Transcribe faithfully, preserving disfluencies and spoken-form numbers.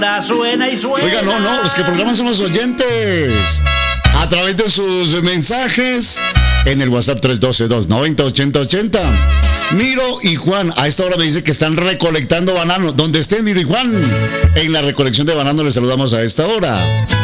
Suena y suena. Oiga, no, no, los que programan son los oyentes. A través de sus mensajes en el WhatsApp tres uno dos, dos nueve cero, ocho cero ocho cero. Miro y Juan, a esta hora me dice que están recolectando bananos. Donde estén Miro y Juan, en la recolección de bananos les saludamos a esta hora.